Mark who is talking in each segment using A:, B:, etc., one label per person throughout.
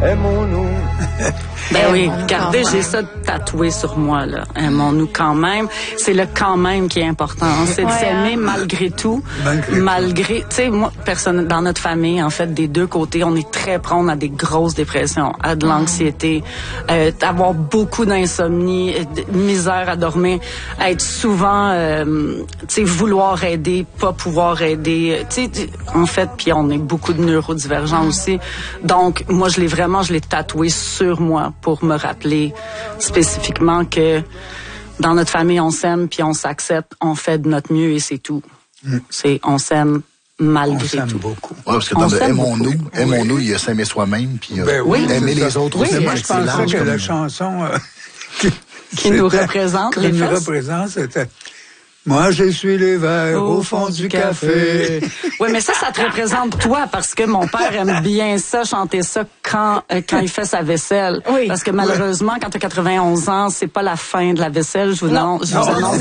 A: aimons-nous.
B: Ben oui, regardez, j'ai ça tatoué sur moi, là. Aimons-nous quand même. C'est le quand même qui est important. C'est de s'aimer malgré tout. Malgré, tu sais, moi, personne, dans notre famille, en fait, des deux côtés, on est très prône à des grosses dépressions, à de l'anxiété, avoir beaucoup d'insomnie, misère à dormir, être souvent, tu sais, vouloir aider, pas pouvoir aider. Tu sais, en fait, puis on est beaucoup de neurodivergents aussi. Donc, moi, je l'ai tatoué sur moi pour me rappeler spécifiquement que dans notre famille, on s'aime puis on s'accepte, on fait de notre mieux et c'est tout. On s'aime malgré tout.
C: On s'aime beaucoup.
D: Ouais, parce que dans le aimons-nous, il y a s'aimer soi-même puis aimer les autres aussi.
C: Moi, je pensais que la chanson
B: qui nous représente,
C: c'était moi, je suis les verres au fond du café.
B: Oui, mais ça te représente toi, parce que mon père aime bien ça, chanter ça quand il fait sa vaisselle. Oui. Parce que malheureusement, quand tu as 91 ans, c'est pas la fin de la vaisselle. Je vous annonce.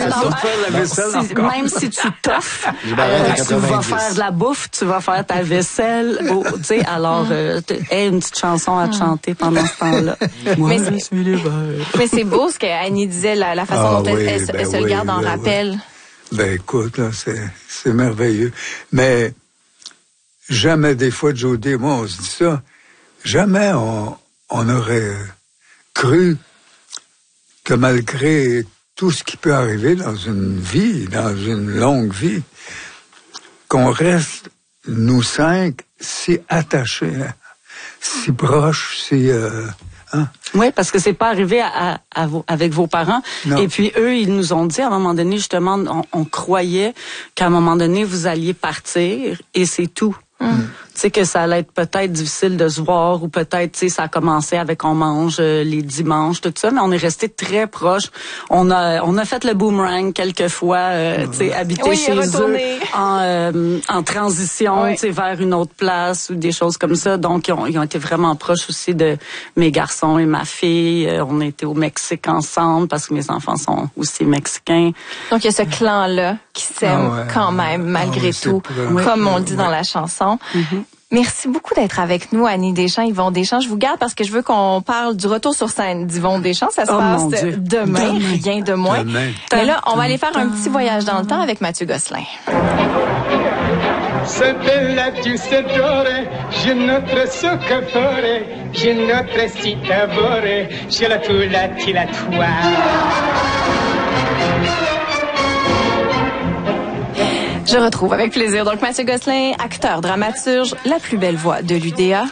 B: Même si tu t'offres, tu vas faire de la bouffe, tu vas faire ta vaisselle. Tu sais, alors, une petite chanson à te chanter pendant ce temps-là. Moi, je suis les verres.
E: Mais c'est beau ce qu'Annie disait, la façon dont elle se le garde en rappel.
C: Ben écoute, là, c'est merveilleux. Mais jamais des fois, Jody et moi, on se dit ça, jamais on aurait cru que malgré tout ce qui peut arriver dans une vie, dans une longue vie, qu'on reste, nous cinq, si attachés, si proches, si...
B: Oui, parce que c'est pas arrivé avec vos parents. Non. Et puis eux, ils nous ont dit à un moment donné, justement, on croyait qu'à un moment donné, vous alliez partir et c'est tout. Tu sais que ça allait être peut-être difficile de se voir ou peut-être, tu sais, ça a commencé avec on mange les dimanches, tout ça, mais on est resté très proches. On a fait le boomerang quelques fois, tu sais, habiter chez eux en transition, tu sais, vers une autre place ou des choses comme ça. Donc ils ont été vraiment proches aussi de mes garçons et ma fille. On a été au Mexique ensemble parce que mes enfants sont aussi mexicains.
E: Donc il y a ce clan-là qui s'aime quand même malgré tout, comme on le dit dans la chanson. Merci beaucoup d'être avec nous, Annie Deschamps, Yvon Deschamps. Je vous garde parce que je veux qu'on parle du retour sur scène d'Yvon Deschamps. Ça se passe demain, rien de moins. Mais là, on va aller faire un petit voyage dans le temps avec Mathieu Gosselin.
F: Se bella tu se dore, je notre soccafore, je notre citavore, je la tu la ti la toi.
E: Je retrouve avec plaisir donc Mathieu Gosselin, acteur, dramaturge, la plus belle voix de l'UDA.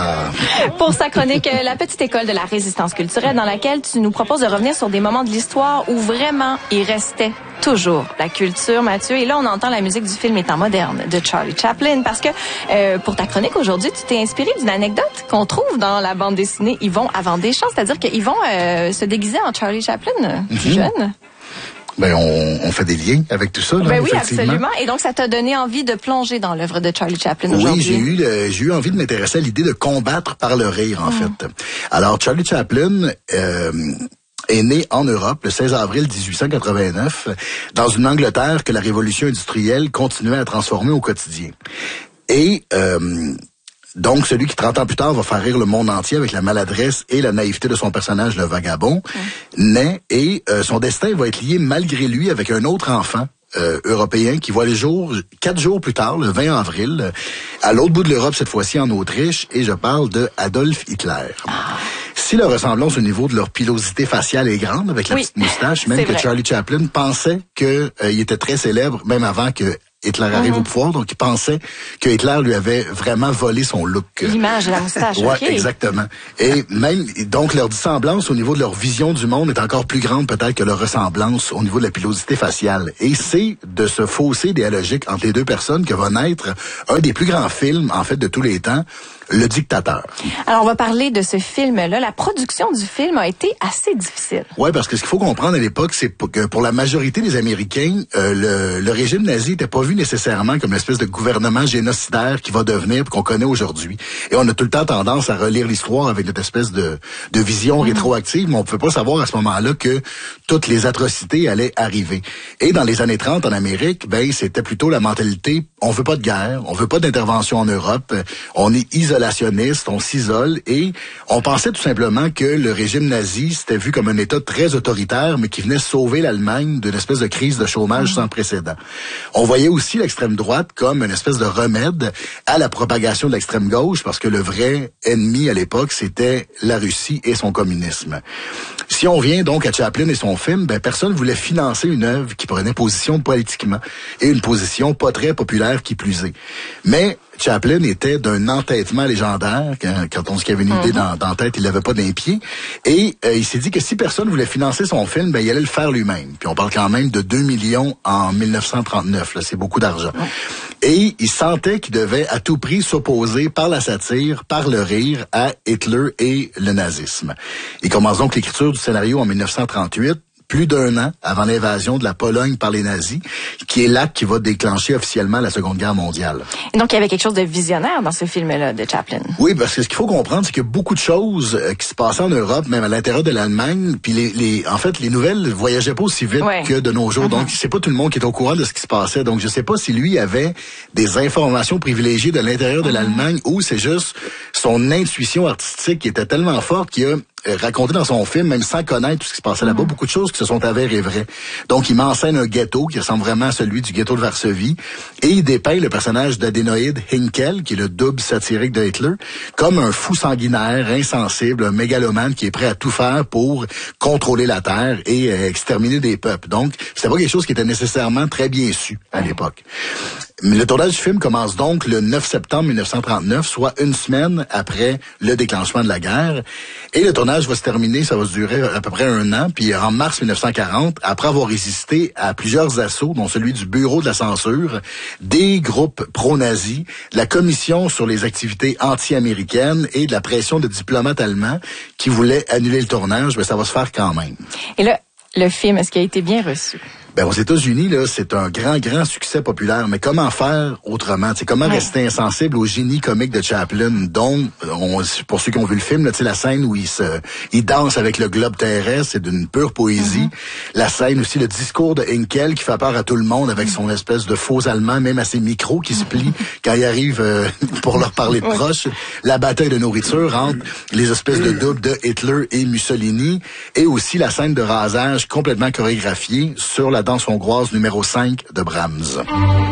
E: Pour sa chronique La petite école de la résistance culturelle, dans laquelle tu nous proposes de revenir sur des moments de l'histoire où vraiment il restait toujours la culture, Mathieu. Et là, on entend la musique du film Étant moderne de Charlie Chaplin parce que pour ta chronique aujourd'hui, tu t'es inspiré d'une anecdote qu'on trouve dans la bande dessinée Yvon avant Deschamps, c'est-à-dire que Yvon se déguisait en Charlie Chaplin, plus jeune.
D: Ben, on fait des liens avec tout ça, là,
E: ben oui, absolument. Et donc, ça t'a donné envie de plonger dans l'œuvre de Charlie Chaplin aujourd'hui.
D: Oui, j'ai eu envie de m'intéresser à l'idée de combattre par le rire, en fait. Alors, Charlie Chaplin est né en Europe le 16 avril 1889, dans une Angleterre que la révolution industrielle continuait à transformer au quotidien. Et donc, celui qui, 30 ans plus tard, va faire rire le monde entier avec la maladresse et la naïveté de son personnage, le vagabond, naît et son destin va être lié malgré lui avec un autre enfant européen qui voit le jour 4 jours plus tard, le 20 avril, à l'autre bout de l'Europe, cette fois-ci en Autriche, et je parle de Adolf Hitler. Si la ressemblance au niveau de leur pilosité faciale est grande, avec la petite moustache, même que Charlie Chaplin pensait qu'il était très célèbre, même avant que Hitler arrive au pouvoir, donc il pensait que Hitler lui avait vraiment volé son look.
E: L'image de la moustache,
D: ouais, exactement. Et même, donc, leur dissemblance au niveau de leur vision du monde est encore plus grande peut-être que leur ressemblance au niveau de la pilosité faciale. Et c'est de ce fossé idéologique entre les deux personnes que va naître un des plus grands films, en fait, de tous les temps, Le Dictateur.
E: Alors, on va parler de ce film-là. La production du film a été assez difficile.
D: Oui, parce que ce qu'il faut comprendre à l'époque, c'est que pour la majorité des Américains, le régime nazi n'était pas vu nécessairement comme l'espèce de gouvernement génocidaire qui va devenir, qu'on connaît aujourd'hui. Et on a tout le temps tendance à relire l'histoire avec cette espèce de vision rétroactive, mais on ne pouvait pas savoir à ce moment-là que toutes les atrocités allaient arriver. Et dans les années 30 en Amérique, ben c'était plutôt la mentalité, on veut pas de guerre, on veut pas d'intervention en Europe, on est isolé isolationniste, on s'isole et on pensait tout simplement que le régime nazi c'était vu comme un État très autoritaire, mais qui venait sauver l'Allemagne d'une espèce de crise de chômage sans précédent. On voyait aussi l'extrême droite comme une espèce de remède à la propagation de l'extrême gauche, parce que le vrai ennemi à l'époque, c'était la Russie et son communisme. Si on vient donc à Chaplin et son film, personne ne voulait financer une œuvre qui prenait position politiquement, et une position pas très populaire qui plus est. Mais Chaplin était d'un entêtement légendaire. Quand on dit qu'il avait une idée dans la tête, il l'avait pas d'un pied. Et il s'est dit que si personne voulait financer son film, il allait le faire lui-même. Puis on parle quand même de 2 millions en 1939. Là, c'est beaucoup d'argent. Et il sentait qu'il devait à tout prix s'opposer par la satire, par le rire, à Hitler et le nazisme. Il commence donc l'écriture du scénario en 1938. Plus d'un an avant l'invasion de la Pologne par les nazis, qui est l'acte qui va déclencher officiellement la Seconde Guerre mondiale.
E: Et donc, il y avait quelque chose de visionnaire dans ce film-là de Chaplin.
D: Oui, parce que ce qu'il faut comprendre, c'est qu'il y a beaucoup de choses qui se passaient en Europe, même à l'intérieur de l'Allemagne, puis en fait, les nouvelles voyageaient pas aussi vite que de nos jours. Donc, c'est pas tout le monde qui est au courant de ce qui se passait. Donc, je sais pas si lui avait des informations privilégiées de l'intérieur de l'Allemagne ou c'est juste son intuition artistique qui était tellement forte qu'il a raconté dans son film, même sans connaître tout ce qui se passait là-bas, beaucoup de choses qui se sont avérées vraies. Donc, il m'enseigne un ghetto qui ressemble vraiment à celui du ghetto de Varsovie, et il dépeint le personnage d'Adénoïde Hinkel, qui est le double satirique de Hitler, comme un fou sanguinaire, insensible, un mégalomane qui est prêt à tout faire pour contrôler la Terre et exterminer des peuples. Donc, c'était pas quelque chose qui était nécessairement très bien su à l'époque. Mais le tournage du film commence donc le 9 septembre 1939, soit une semaine après le déclenchement de la guerre. Et le tournage va se terminer, ça va se durer à peu près un an. Puis en mars 1940, après avoir résisté à plusieurs assauts, dont celui du Bureau de la censure, des groupes pro-nazis, la Commission sur les activités anti-américaines et de la pression de diplomates allemands qui voulaient annuler le tournage, ça va se faire quand même.
E: Et là, le film, est-ce qu'il a été bien reçu?
D: Aux États-Unis, là, c'est un grand succès populaire. Mais comment faire autrement? T'sais, comment rester insensible au génie comique de Chaplin? Donc, pour ceux qui ont vu le film, là, la scène où il danse avec le globe terrestre, c'est d'une pure poésie. La scène aussi, le discours de Hinkel qui fait peur à tout le monde avec son espèce de faux allemand, même à ses micros qui se plient quand il arrive pour leur parler de proche. La bataille de nourriture entre les espèces de doubles de Hitler et Mussolini. Et aussi la scène de rasage complètement chorégraphiée sur la danse hongroise numéro 5 de Brahms.